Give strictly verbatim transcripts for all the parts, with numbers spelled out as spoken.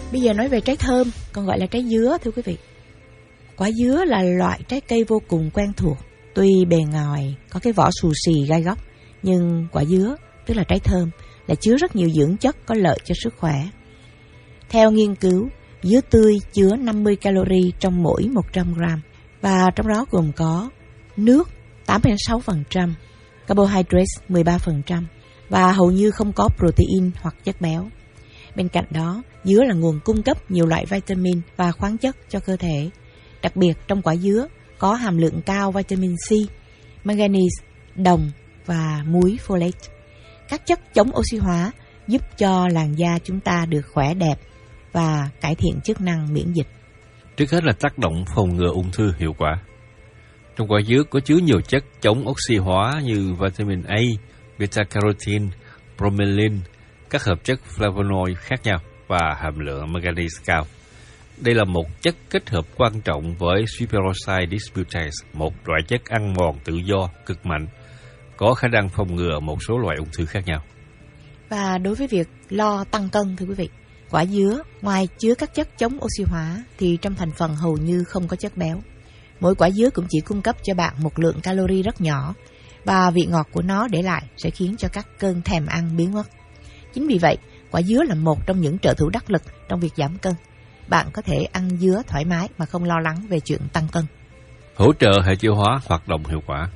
Bây giờ nói về trái thơm, còn gọi là trái dứa thưa quý vị. Quả dứa là loại trái cây vô cùng quen thuộc. Tuy bề ngoài có cái vỏ xù xì gai góc, nhưng quả dứa, tức là trái thơm, là chứa rất nhiều dưỡng chất có lợi cho sức khỏe. Theo nghiên cứu, dứa tươi chứa năm mươi calorie trong mỗi một trăm gram, và trong đó gồm có nước tám mươi đến sáu phần trăm, carbohydrates mười ba phần trăm, và hầu như không có protein hoặc chất béo. Bên cạnh đó, dứa là nguồn cung cấp nhiều loại vitamin và khoáng chất cho cơ thể. Đặc biệt trong quả dứa có hàm lượng cao vitamin C, manganese, đồng và muối folate. Các chất chống oxy hóa giúp cho làn da chúng ta được khỏe đẹp và cải thiện chức năng miễn dịch. Trước hết là tác động phòng ngừa ung thư hiệu quả. Trong quả dứa có chứa nhiều chất chống oxy hóa như vitamin A, beta-carotene, bromelain, các hợp chất flavonoid khác nhau và hàm lượng manganese cao. Đây là một chất kết hợp quan trọng với superoxide dismutase, một loại chất ăn mòn tự do cực mạnh, có khả năng phòng ngừa một số loại ung thư khác nhau. Và đối với việc lo tăng cân thưa quý vị, quả dứa ngoài chứa các chất chống oxy hóa thì trong thành phần hầu như không có chất béo. Mỗi quả dứa cũng chỉ cung cấp cho bạn một lượng calorie rất nhỏ, và vị ngọt của nó để lại sẽ khiến cho các cơn thèm ăn biến mất. Chính vì vậy, quả dứa là một trong những trợ thủ đắc lực trong việc giảm cân. Bạn có thể ăn dứa thoải mái mà không lo lắng về chuyện tăng cân. Hỗ trợ hệ tiêu hóa hoạt động hiệu quả.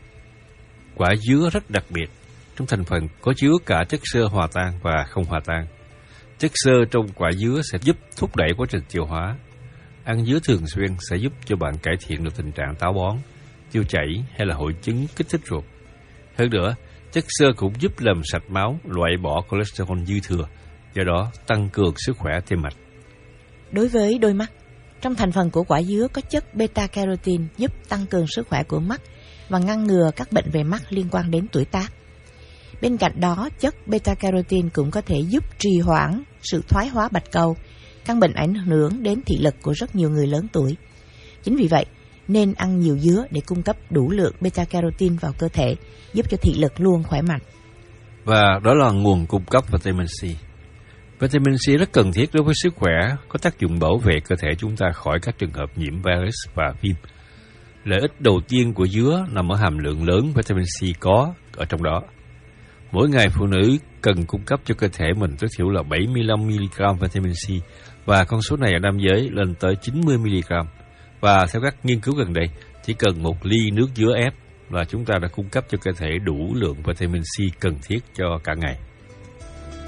Quả dứa rất đặc biệt. Trong thành phần có chứa cả chất xơ hòa tan và không hòa tan. Chất xơ trong quả dứa sẽ giúp thúc đẩy quá trình tiêu hóa. Ăn dứa thường xuyên sẽ giúp cho bạn cải thiện được tình trạng táo bón, tiêu chảy hay là hội chứng kích thích ruột. Hơn nữa, chất xơ cũng giúp làm sạch máu, loại bỏ cholesterol dư thừa, do đó tăng cường sức khỏe tim mạch. Đối với đôi mắt, trong thành phần của quả dứa có chất beta-carotene giúp tăng cường sức khỏe của mắt và ngăn ngừa các bệnh về mắt liên quan đến tuổi tác. Bên cạnh đó, chất beta-carotene cũng có thể giúp trì hoãn sự thoái hóa bạch cầu, căn bệnh ảnh hưởng đến thị lực của rất nhiều người lớn tuổi. Chính vì vậy, nên ăn nhiều dứa để cung cấp đủ lượng beta-carotene vào cơ thể, giúp cho thị lực luôn khỏe mạnh. Và đó là nguồn cung cấp vitamin C. Vitamin C rất cần thiết đối với sức khỏe, có tác dụng bảo vệ cơ thể chúng ta khỏi các trường hợp nhiễm virus và viêm. Lợi ích đầu tiên của dứa nằm ở hàm lượng lớn vitamin C có ở trong đó. Mỗi ngày phụ nữ cần cung cấp cho cơ thể mình tối thiểu là bảy mươi lăm mi-li-gam vitamin C, và con số này ở nam giới lên tới chín mươi mi-li-gam. Và theo các nghiên cứu gần đây, chỉ cần một ly nước dứa ép là chúng ta đã cung cấp cho cơ thể đủ lượng vitamin C cần thiết cho cả ngày.